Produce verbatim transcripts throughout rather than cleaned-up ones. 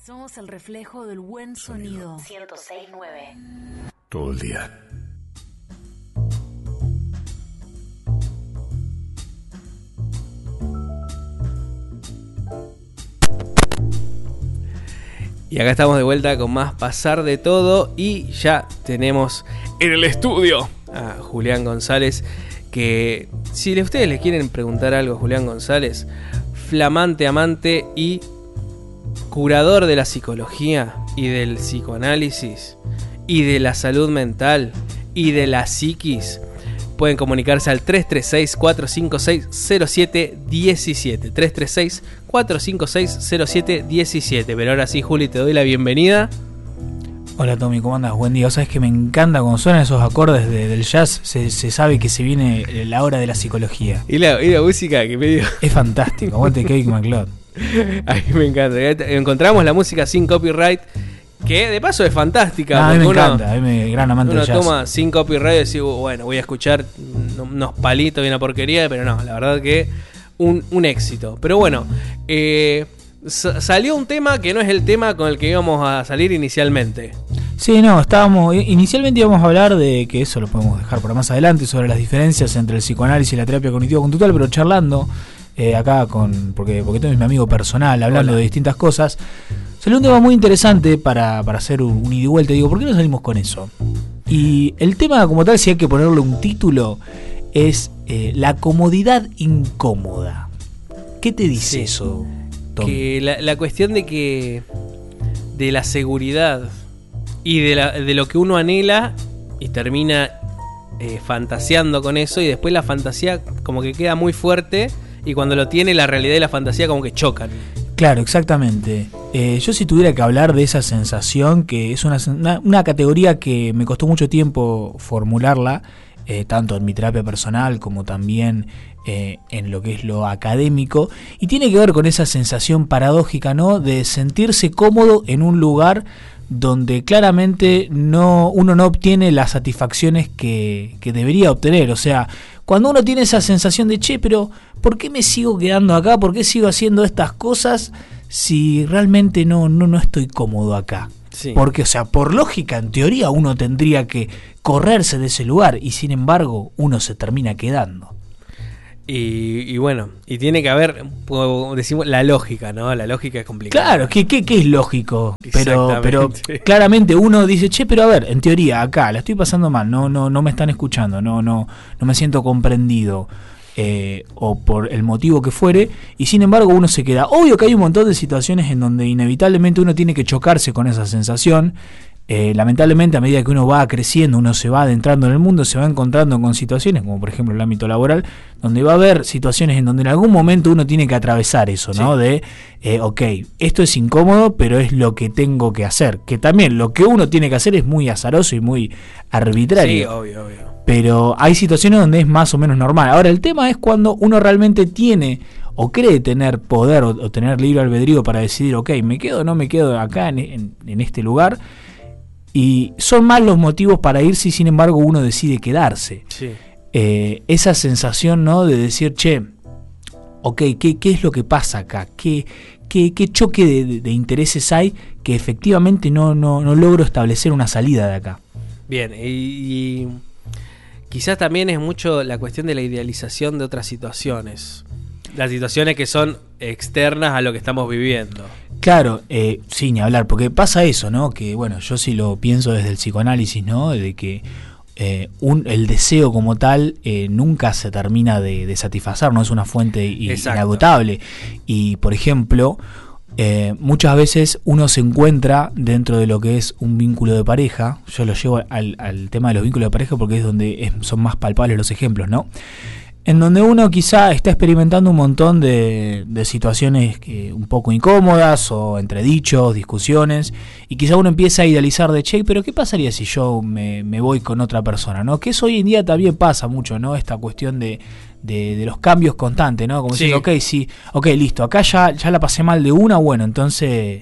Somos el reflejo del buen sonido. ciento seis punto nueve. Todo el día. Y acá estamos de vuelta con más Pasar de Todo. Y ya tenemos en el estudio a Julián González. Que si ustedes le quieren preguntar algo a Julián González, flamante amante y curador de la psicología y del psicoanálisis y de la salud mental y de la psiquis, pueden comunicarse al tres tres seis, cuatro cinco seis, cero siete uno siete. tres tres seis, cuatro cinco seis, cero siete uno siete. Pero ahora sí, Juli, te doy la bienvenida. Hola Tommy, ¿cómo andas? Buen día. Sabes que me encanta cuando suenan esos acordes de, del jazz, se, se sabe que se viene la hora de la psicología. Y la, y la música que me dio. Es fantástico, aguante Kevin MacLeod. A mí me encanta. Encontramos la música sin copyright, que de paso es fantástica. No, a mí me uno, encanta, a mí me gran amante uno del jazz. toma sin copyright y dice, bueno, voy a escuchar unos palitos y una porquería, pero no, la verdad que un, un éxito. Pero bueno, eh, salió un tema que no es el tema con el que íbamos a salir inicialmente. Sí, no, estábamos, inicialmente íbamos a hablar de, que eso lo podemos dejar para más adelante, sobre las diferencias entre el psicoanálisis y la terapia cognitivo-conductual, pero charlando eh, acá con, porque, porque tengo mi amigo personal, hablando Hola. de distintas cosas, salió un tema muy interesante para, para hacer un, un ida y vuelta. Digo, ¿por qué no salimos con eso? Y el tema como tal, si hay que ponerle un título, es eh, la comodidad incómoda. ¿Qué te dice sí. eso, Tom? Que la, la cuestión de que de la seguridad y de, la, de lo que uno anhela y termina eh, fantaseando con eso, y después la fantasía como que queda muy fuerte y cuando lo tiene la realidad y la fantasía como que chocan. Claro, exactamente. Eh, yo si tuviera que hablar de esa sensación, que es una, una, una categoría que me costó mucho tiempo formularla, eh, tanto en mi terapia personal como también eh, en lo que es lo académico, y tiene que ver con esa sensación paradójica, ¿no?, de sentirse cómodo en un lugar donde claramente no uno no obtiene las satisfacciones que, que debería obtener. O sea, cuando uno tiene esa sensación de, che, pero ¿por qué me sigo quedando acá? ¿Por qué sigo haciendo estas cosas si realmente no, no, no estoy cómodo acá? Sí. Porque, o sea, por lógica, en teoría, uno tendría que correrse de ese lugar y sin embargo uno se termina quedando. Y, y bueno, y tiene que haber, decimos, la lógica, ¿no? La lógica es complicada. Claro, ¿qué, qué, qué es lógico? Pero, pero claramente uno dice, che, pero a ver, en teoría, acá la estoy pasando mal, no, no, no me están escuchando, no, no, no me siento comprendido, eh, o por el motivo que fuere, y sin embargo uno se queda. Obvio que hay un montón de situaciones en donde inevitablemente uno tiene que chocarse con esa sensación. Eh, lamentablemente, a medida que uno va creciendo, uno se va adentrando en el mundo, se va encontrando con situaciones, como por ejemplo el ámbito laboral, donde va a haber situaciones en donde en algún momento uno tiene que atravesar eso, ¿no? Sí. De, eh, ok, esto es incómodo, pero es lo que tengo que hacer. Que también lo que uno tiene que hacer es muy azaroso y muy arbitrario. Sí, obvio, obvio. Pero hay situaciones donde es más o menos normal. Ahora, el tema es cuando uno realmente tiene o cree tener poder o, o tener libre albedrío para decidir, ok, me quedo o no me quedo acá en, en, en este lugar. Y son más los motivos para irse y sin embargo uno decide quedarse. Sí. Eh, esa sensación, ¿no?, de decir, che, ok, ¿qué, qué es lo que pasa acá? ¿Qué, qué, qué choque de, de, de intereses hay que efectivamente no, no, no logro establecer una salida de acá? Bien, y, y quizás también es mucho la cuestión de la idealización de otras situaciones. Las situaciones que son externas a lo que estamos viviendo. Claro, eh, sí, ni hablar, porque pasa eso, ¿no? Que, bueno, yo sí lo pienso desde el psicoanálisis, ¿no? De que eh, un, el deseo como tal eh, nunca se termina de, de satisfacer, no es una fuente inagotable. Y, por ejemplo, eh, muchas veces uno se encuentra dentro de lo que es un vínculo de pareja. Yo lo llevo al, al tema de los vínculos de pareja porque es donde es, son más palpables los ejemplos, ¿no? En donde uno quizá está experimentando un montón de, de situaciones que, un poco incómodas o entredichos, discusiones, y quizá uno empieza a idealizar de, che, pero ¿qué pasaría si yo me, me voy con otra persona? ¿No? Que eso hoy en día también pasa mucho, ¿no? Esta cuestión de, de, de los cambios constantes, ¿no? Como sí. decir, ok, sí, ok, listo, acá ya, ya la pasé mal de una, bueno, entonces...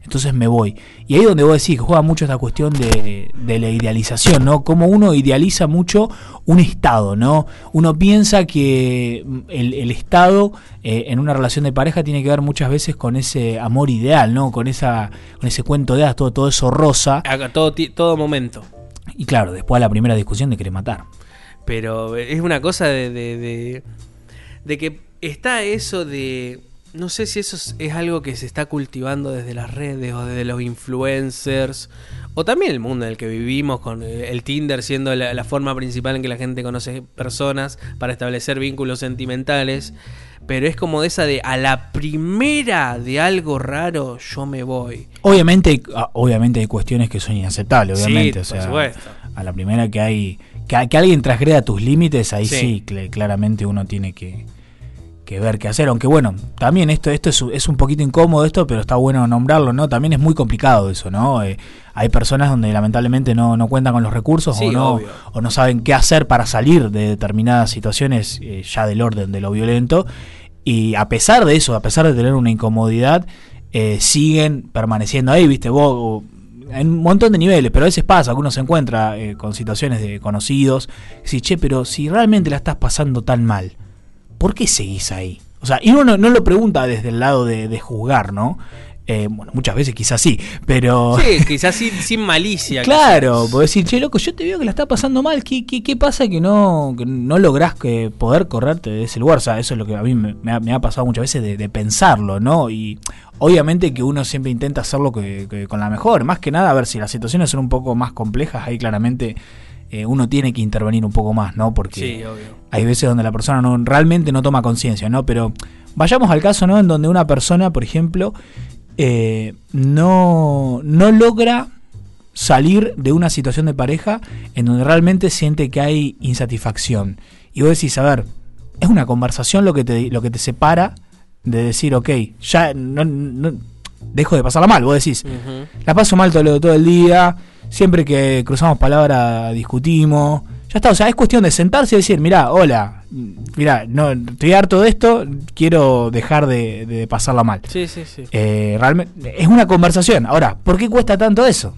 entonces me voy. Y ahí es donde vos decís que juega mucho esta cuestión de, de la idealización, ¿no? Como uno idealiza mucho un estado, ¿no? Uno piensa que el, el estado eh, en una relación de pareja tiene que ver muchas veces con ese amor ideal, ¿no? Con esa con ese cuento de hadas, todo, todo eso rosa. A todo, todo momento. Y claro, después a la primera discusión te querés matar. Pero es una cosa de, de, de, de que está eso de... No sé si eso es, es algo que se está cultivando desde las redes o desde los influencers, o también el mundo en el que vivimos, con el Tinder siendo la, la forma principal en que la gente conoce personas para establecer vínculos sentimentales. Pero es como de esa de a la primera de algo raro yo me voy. Obviamente, obviamente hay cuestiones que son inaceptables, obviamente. Sí, o sea, por supuesto. A la primera que hay que, que alguien transgreda tus límites, ahí sí, sí cl- claramente uno tiene que, que ver qué hacer. Aunque bueno, también esto esto es, es un poquito incómodo esto, pero está bueno nombrarlo, ¿no? También es muy complicado eso, ¿no? Eh, hay personas donde lamentablemente no, no cuentan con los recursos, sí, o no obvio. o no saben qué hacer para salir de determinadas situaciones eh, ya del orden de lo violento. Y a pesar de eso, a pesar de tener una incomodidad, eh, siguen permaneciendo ahí, ¿viste? Vos, en un montón de niveles, pero a veces pasa que uno se encuentra eh, con situaciones de conocidos, y dice, che, pero si realmente la estás pasando tan mal, ¿por qué seguís ahí? O sea, y uno no, no lo pregunta desde el lado de, de juzgar, ¿no? Eh, bueno, muchas veces quizás sí, pero... Sí, quizás sin, sin malicia. Claro, podés decir, che, loco, yo te veo que la está pasando mal, ¿qué, qué, qué pasa que no, que no lográs que poder correrte de ese lugar? O sea, eso es lo que a mí me, me, ha, me ha pasado muchas veces de, de pensarlo, ¿no? Y obviamente que uno siempre intenta hacerlo que, que con la mejor, más que nada, a ver, si las situaciones son un poco más complejas, ahí claramente... Eh, uno tiene que intervenir un poco más, ¿no? Porque sí, obvio. Hay veces donde la persona no, realmente no toma conciencia, ¿no? Pero vayamos al caso, ¿no? En donde una persona, por ejemplo, eh, no, no logra salir de una situación de pareja en donde realmente siente que hay insatisfacción. Y vos decís, a ver, es una conversación lo que te, lo que te separa de decir, ok, ya no, no dejo de pasarla mal. Vos decís, uh-huh. la paso mal todo, todo el día... Siempre que cruzamos palabras discutimos. Ya está, o sea, es cuestión de sentarse y decir, mirá, hola, mirá, no, estoy harto de esto, quiero dejar de, de pasarla mal. Sí, sí, sí. Eh, realmente, es una conversación. Ahora, ¿por qué cuesta tanto eso?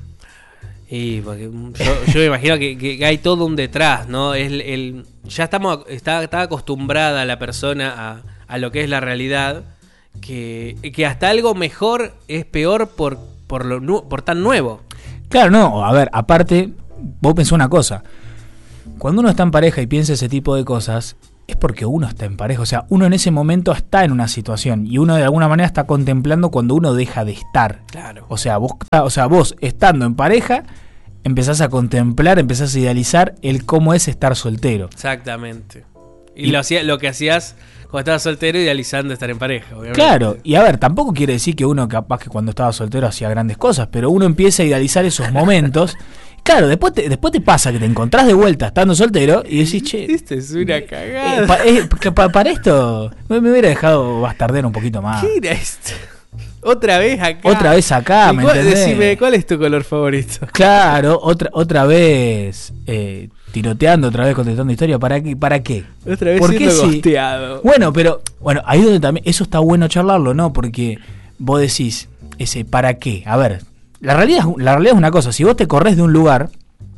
Y porque yo, yo me imagino que, que hay todo un detrás, ¿no? Es el, el, ya estamos, está, está acostumbrada la persona a, a lo que es la realidad, que, que hasta algo mejor es peor por, por, lo, por tan nuevo. Claro, no, a ver, aparte, vos pensás una cosa, cuando uno está en pareja y piensa ese tipo de cosas, es porque uno está en pareja, o sea, uno en ese momento está en una situación y uno de alguna manera está contemplando cuando uno deja de estar. Claro. O sea, vos, o sea, vos estando en pareja, empezás a contemplar, empezás a idealizar el cómo es estar soltero. Exactamente. Y, y lo, hacía, lo que hacías... Cuando estabas soltero, idealizando estar en pareja, obviamente. Claro, y a ver, tampoco quiere decir que uno capaz que cuando estaba soltero hacía grandes cosas, pero uno empieza a idealizar esos momentos. Claro, después te, después te pasa que te encontrás de vuelta estando soltero y decís, che... Esto es una cagada. Eh, pa, eh, pa, para esto me, me hubiera dejado bastardear un poquito más. ¿Qué era esto? Otra vez acá. Otra vez acá, ¿me cuál, entendés? Decime, ¿cuál es tu color favorito? Claro, otra otra vez eh, tiroteando, otra vez contestando historia. ¿Para qué? ¿Para qué? Otra vez ¿Por siendo qué gosteado. Sí? Bueno, pero bueno, ahí donde también eso está bueno charlarlo, ¿no? Porque vos decís, ese ¿para qué? A ver, la realidad, la realidad es una cosa. Si vos te corres de un lugar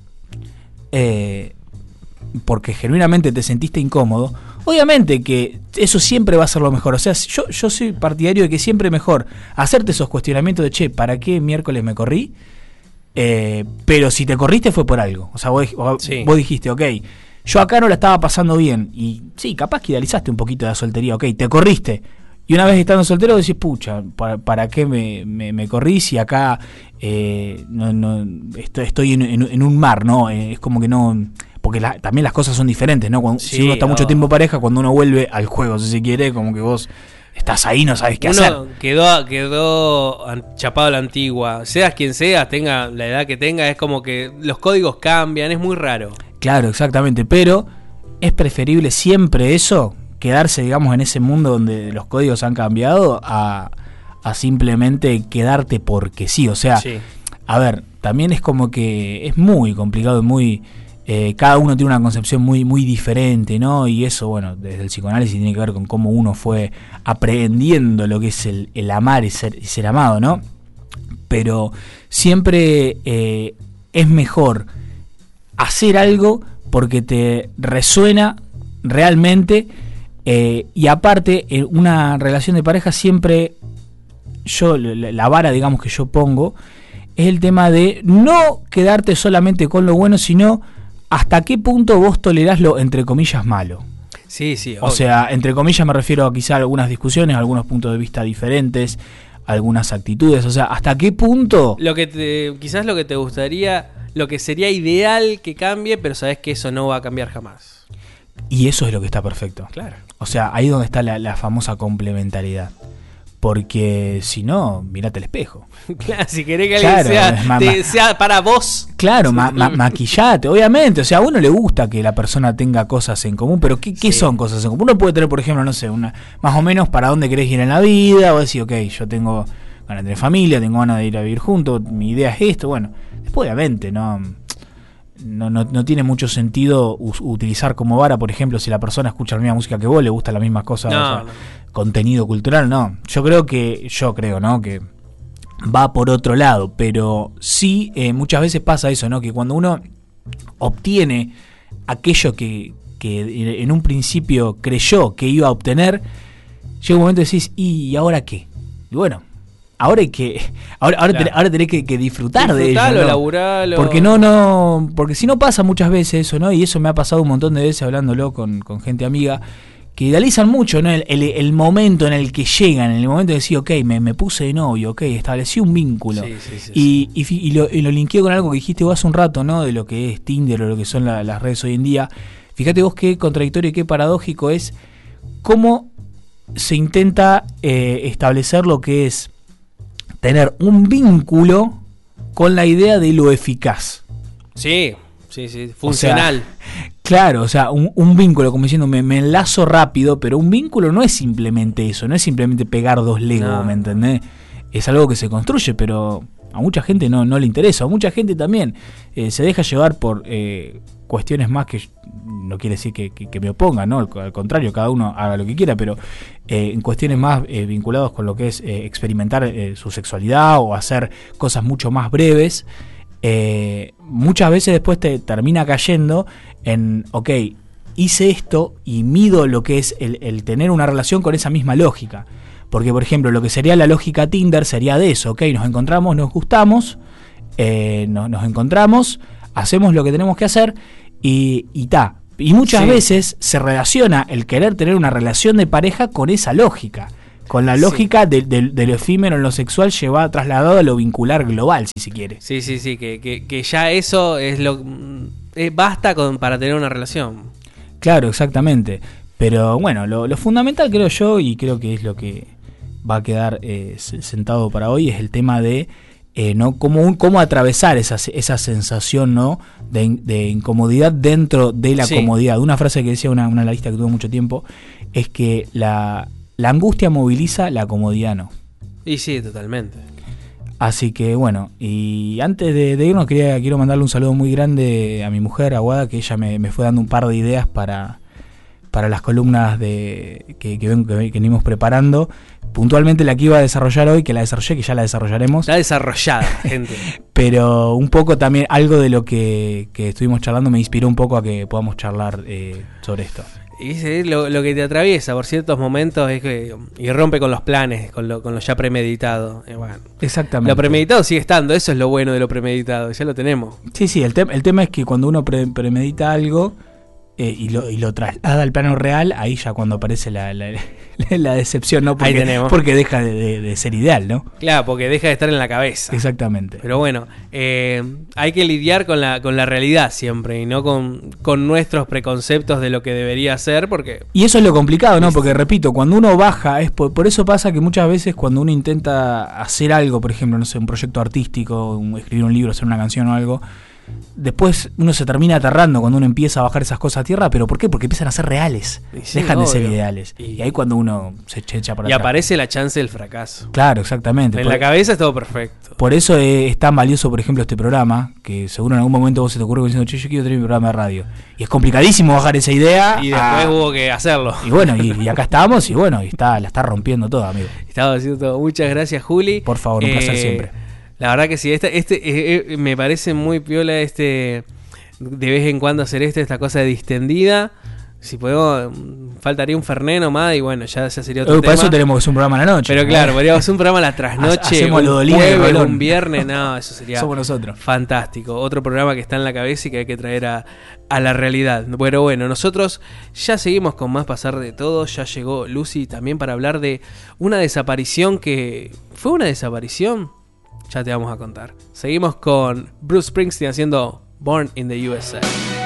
eh, porque genuinamente te sentiste incómodo, obviamente que eso siempre va a ser lo mejor. O sea, yo, yo soy partidario de que siempre es mejor hacerte esos cuestionamientos de, che, ¿para qué miércoles me corrí? Eh, pero si te corriste fue por algo. O sea, vos, sí. vos dijiste, ok, yo acá no la estaba pasando bien. Y sí, capaz que idealizaste un poquito de la soltería. Ok, te corriste. Y una vez estando soltero decís, pucha, ¿para, para qué me, me, me corrí si acá eh, no, no, estoy, estoy en, en, en un mar, ¿no? Eh, es como que no... Porque la, también las cosas son diferentes, ¿no? Cuando, sí, si uno está no. mucho tiempo pareja, cuando uno vuelve al juego, si se quiere, como que vos estás ahí, no sabes qué uno hacer. Quedó, quedó chapado a la antigua. Seas quien seas, tenga la edad que tenga, es como que los códigos cambian, es muy raro. Claro, exactamente, pero es preferible siempre eso, quedarse, digamos, en ese mundo donde los códigos han cambiado, a, a simplemente quedarte porque sí. O sea, sí. A ver, también es como que es muy complicado y muy... Eh, cada uno tiene una concepción muy muy diferente, ¿no? Y eso, bueno, desde el psicoanálisis tiene que ver con cómo uno fue aprendiendo lo que es el, el amar y ser, y ser amado, ¿no? pero siempre eh, es mejor hacer algo porque te resuena realmente, eh, y aparte en una relación de pareja siempre yo la, la vara digamos que yo pongo es el tema de no quedarte solamente con lo bueno, sino hasta qué punto vos tolerás lo entre comillas malo. Sí, sí. O sea, entre comillas me refiero a quizá algunas discusiones, algunos puntos de vista diferentes, algunas actitudes, o sea, hasta qué punto... Lo que te, quizás lo que te gustaría, lo que sería ideal que cambie, pero sabes que eso no va a cambiar jamás. Y eso es lo que está perfecto. Claro. O sea, ahí es donde está la, la famosa complementariedad. Porque si no, mirate el espejo. Claro, si querés que alguien Claro, sea, ma- te- ma- sea para vos. Claro, ma- ma- maquillate, obviamente. O sea, a uno le gusta que la persona tenga cosas en común, pero ¿qué, qué Sí. son cosas en común? Uno puede tener, por ejemplo, no sé, una más o menos para dónde querés ir en la vida, o decir, ok, yo tengo ganas de tener familia, tengo ganas de ir a vivir juntos, mi idea es esto, bueno. Después, obviamente, no... No, no, no tiene mucho sentido us- utilizar como vara, por ejemplo, si la persona escucha la misma música que vos, le gusta las mismas cosas, No, o sea, no. contenido cultural, no. Yo creo que, yo creo, ¿no? Que va por otro lado, pero sí, eh, muchas veces pasa eso, ¿no? Que cuando uno obtiene aquello que, que en un principio creyó que iba a obtener, llega un momento y decís, ¿y ahora qué? Y bueno, ahora hay que, ahora, ahora, Claro. tenés, ahora tenés que, que disfrutar de Disfrutalo, ello, ¿no? laburalo. Porque no, no, porque si no pasa muchas veces eso, ¿no? Y eso me ha pasado un montón de veces hablándolo con, con gente amiga, que idealizan mucho, ¿no? El, el, el momento en el que llegan, en el momento de decir, ok, me, me puse de novio, ok, establecí un vínculo. Sí, sí, sí, y, y, fi- y lo, y lo linkeé con algo que dijiste vos hace un rato, ¿no? De lo que es Tinder o lo que son la- las redes hoy en día. Fíjate vos qué contradictorio y qué paradójico es cómo se intenta eh, establecer lo que es tener un vínculo con la idea de lo eficaz. Sí, sí, sí. Funcional. O sea, claro, o sea, un, un vínculo, como diciendo, me, me enlazo rápido, pero un vínculo no es simplemente eso, no es simplemente pegar dos legos, No. ¿me entendés? Es algo que se construye, pero a mucha gente no, no le interesa. A mucha gente también eh, se deja llevar por eh, cuestiones más que no quiere decir que, que, que me opongan, ¿no? Al, al contrario, cada uno haga lo que quiera, pero eh, en cuestiones más eh, vinculadas con lo que es eh, experimentar eh, su sexualidad o hacer cosas mucho más breves, eh, muchas veces después te termina cayendo en, ok, hice esto y mido lo que es el, el tener una relación con esa misma lógica. Porque, por ejemplo, lo que sería la lógica Tinder sería de eso, ok, nos encontramos, nos gustamos, eh, no, nos encontramos, hacemos lo que tenemos que hacer y y ta. Y muchas Sí. veces se relaciona el querer tener una relación de pareja con esa lógica, con la lógica de, de- de lo efímero en lo sexual llevada, trasladado a lo vincular global, si se quiere. Sí, sí, sí. Que, que, que ya eso es lo. eh, basta con, para tener una relación. Claro, exactamente. Pero bueno, lo, lo fundamental creo yo, y creo que es lo que va a quedar eh, se- sentado para hoy, es el tema de eh, no cómo, un- cómo atravesar esa, esa sensación, ¿no? de, in- de incomodidad dentro de la Sí. comodidad. Una frase que decía una, una analista que tuvo mucho tiempo es que la, la angustia moviliza, la comodidad no. Y sí, totalmente. Así que bueno, y antes de, de irnos quería, quiero mandarle un saludo muy grande a mi mujer, a Guada, que ella me, me fue dando un par de ideas para, para las columnas de que, que, ven- que venimos preparando. Puntualmente la que iba a desarrollar hoy, que la desarrollé, que ya la desarrollaremos, Está desarrollada, gente. pero un poco también algo de lo que, que estuvimos charlando me inspiró un poco a que podamos charlar eh, sobre esto. Y sí, lo, lo que te atraviesa por ciertos momentos es que. Y rompe con los planes, con lo, con lo ya premeditado. Y bueno, Exactamente. lo premeditado sigue estando, eso es lo bueno de lo premeditado, ya lo tenemos. Sí, sí, el, tem- el tema es que cuando uno pre- premedita algo eh, y, lo, y lo traslada al plano real, ahí ya cuando aparece la, la, la decepción, ¿no? Porque, Ahí tenemos. porque deja de, de- de ser ideal, ¿no? Claro, porque deja de estar en la cabeza. Exactamente. Pero bueno, eh, hay que lidiar con la, con la realidad siempre y no con, con nuestros preconceptos de lo que debería ser, porque Y eso es lo complicado, ¿no? Porque repito, cuando uno baja, es por, por eso pasa que muchas veces cuando uno intenta hacer algo, por ejemplo, no sé, un proyecto artístico, un- escribir un libro, hacer una canción o algo, después uno se termina aterrando cuando uno empieza a bajar esas cosas a tierra, pero ¿por qué? Porque empiezan a ser reales, Y sí, dejan de ser obvio. ideales. Y- Y ahí cuando uno se echa echa para y atrás. aparece la chance del fracaso. Claro, exactamente. En Por- la cabeza es todo perfecto. Por eso es, es tan valioso, por ejemplo, este programa, que seguro en algún momento vos se te ocurre diciendo, che, yo quiero tener mi programa de radio. Y es complicadísimo bajar esa idea. Y después a- hubo que hacerlo. Y bueno, y, y acá estamos, y bueno, y está, la está rompiendo toda, amigo. Estaba diciendo todo. Muchas gracias, Juli. Por favor, un placer siempre. La verdad que sí, este, este eh, eh, me parece muy piola este, de vez en cuando hacer esto, esta cosa de distendida. Si podemos, faltaría un Fernet nomás y bueno, ya, ya sería otro Uh, tema. para eso tenemos que hacer un programa a la noche. Pero claro, podríamos hacer un programa a la trasnoche, Hacemos un lo Dolina y jueves, Rolón. un viernes, no, eso sería Somos nosotros. fantástico. Otro programa que está en la cabeza y que hay que traer a, a la realidad. Bueno, bueno, nosotros ya seguimos con más pasar de todo. Ya llegó Lucy también para hablar de una desaparición que... ¿Fue una desaparición? Ya te vamos a contar. Seguimos con Bruce Springsteen haciendo Born in the U S A.